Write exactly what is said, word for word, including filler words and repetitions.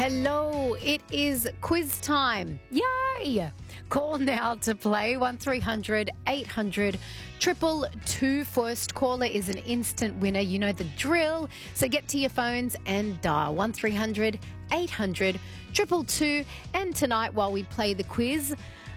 Hello, it is quiz time. Yay! Call now to play one three hundred eight hundred triple two. First caller is an instant winner. You know the drill. So get to your phones and dial one three hundred eight hundred triple two. And tonight, while we play the quiz,